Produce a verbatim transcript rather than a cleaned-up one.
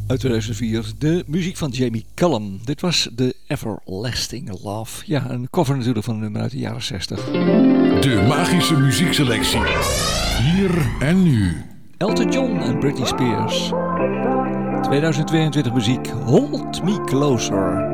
Uit tweeduizend vier, de muziek van Jamie Cullum. Dit was The Everlasting Love. Ja, een cover natuurlijk van een nummer uit de jaren zestig. De magische muziekselectie. Hier en nu. Elton John en Britney Spears. tweeduizend tweeëntwintig muziek Hold Me Closer.